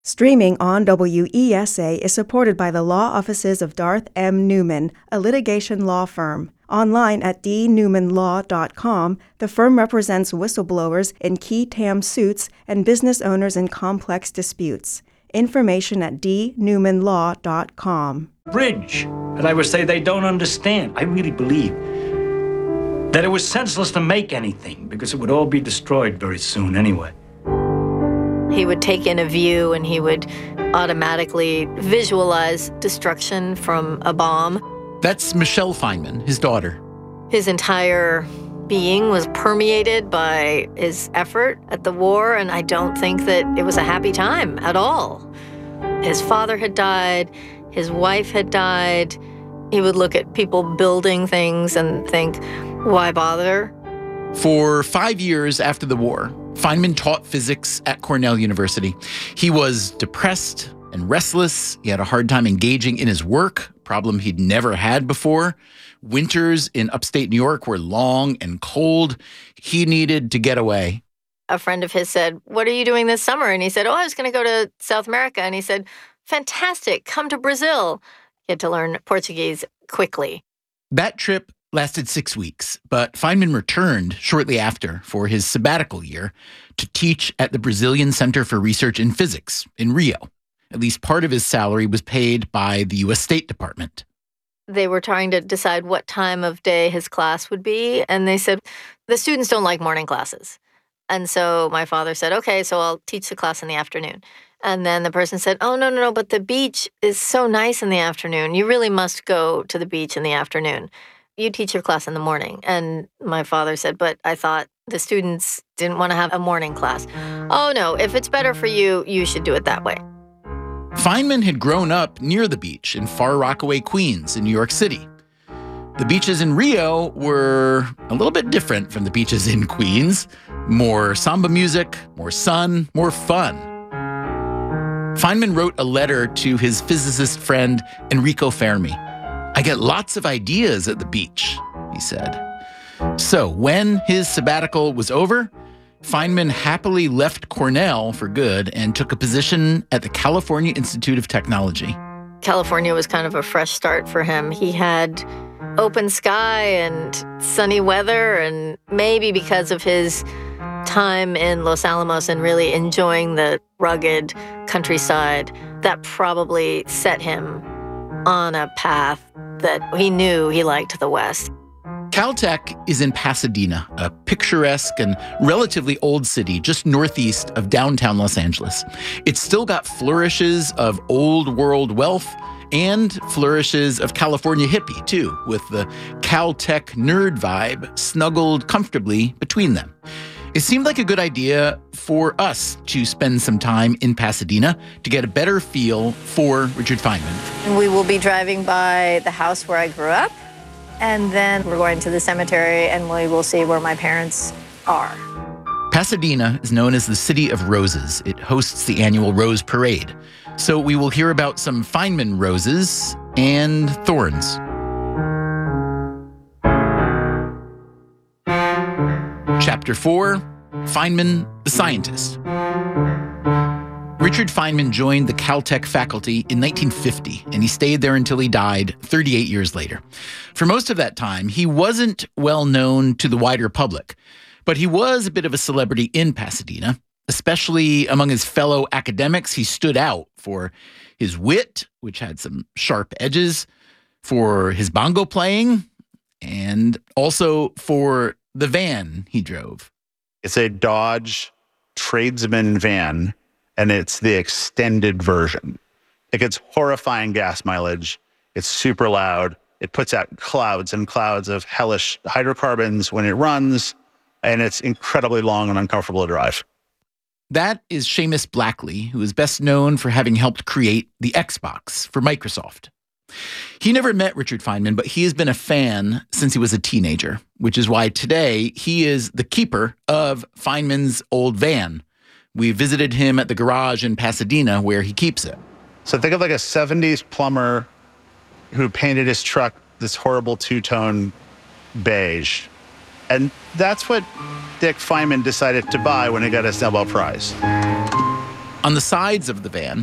Streaming on WESA is supported by the law offices of Darth M. Newman, a litigation law firm. Online at dnewmanlaw.com, the firm represents whistleblowers in qui tam suits and business owners in complex disputes. Information at dnewmanlaw.com. Bridge. And I would say they don't understand. I really believe that it was senseless to make anything because it would all be destroyed very soon anyway. He would take in a view and he would automatically visualize destruction from a bomb. That's Michelle Feynman, his daughter. His entire being was permeated by his effort at the war, and I don't think that it was a happy time at all. His father had died, his wife had died. He would look at people building things and think, why bother? For 5 years after the war, Feynman taught physics at Cornell University. He was depressed and restless. He had a hard time engaging in his work, a problem he'd never had before. Winters in upstate New York were long and cold. He needed to get away. A friend of his said, what are you doing this summer? And he said, I was going to go to South America. And he said, fantastic, come to Brazil. He had to learn Portuguese quickly. That trip lasted 6 weeks, but Feynman returned shortly after for his sabbatical year to teach at the Brazilian Center for Research in Physics in Rio. At least part of his salary was paid by the U.S. State Department. They were trying to decide what time of day his class would be, and they said, the students don't like morning classes. And so my father said, okay, so I'll teach the class in the afternoon. And then the person said, oh, no, but the beach is so nice in the afternoon. You really must go to the beach in the afternoon. You teach your class in the morning. And my father said, but I thought the students didn't want to have a morning class. Oh, no, if it's better for you, you should do it that way. Feynman had grown up near the beach in Far Rockaway, Queens, in New York City. The beaches in Rio were a little bit different from the beaches in Queens. More samba music, more sun, more fun. Feynman wrote a letter to his physicist friend Enrico Fermi. I get lots of ideas at the beach, he said. So when his sabbatical was over, Feynman happily left Cornell for good and took a position at the California Institute of Technology. California was kind of a fresh start for him. He had open sky and sunny weather, and maybe because of his time in Los Alamos and really enjoying the rugged countryside, that probably set him on a path that he knew he liked the West. Caltech is in Pasadena, a picturesque and relatively old city just northeast of downtown Los Angeles. It's still got flourishes of old world wealth and flourishes of California hippie, too, with the Caltech nerd vibe snuggled comfortably between them. It seemed like a good idea for us to spend some time in Pasadena to get a better feel for Richard Feynman. We will be driving by the house where I grew up, and then we're going to the cemetery, and we will see where my parents are. Pasadena is known as the City of Roses. It hosts the annual Rose Parade. So we will hear about some Feynman roses and thorns. Chapter 4, Feynman, the Scientist. Richard Feynman joined the Caltech faculty in 1950, and he stayed there until he died 38 years later. For most of that time, he wasn't well known to the wider public, but he was a bit of a celebrity in Pasadena, especially among his fellow academics. He stood out for his wit, which had some sharp edges, for his bongo playing, and also for the van he drove. It's a Dodge Tradesman van, and it's the extended version. It gets horrifying gas mileage. It's super loud. It puts out clouds and clouds of hellish hydrocarbons when it runs, and it's incredibly long and uncomfortable to drive. That is Seamus Blackley, who is best known for having helped create the Xbox for Microsoft. He never met Richard Feynman, but he has been a fan since he was a teenager, which is why today he is the keeper of Feynman's old van. We visited him at the garage in Pasadena where he keeps it. So think of like a 70s plumber who painted his truck this horrible two-tone beige. And that's what Dick Feynman decided to buy when he got his Nobel Prize. On the sides of the van,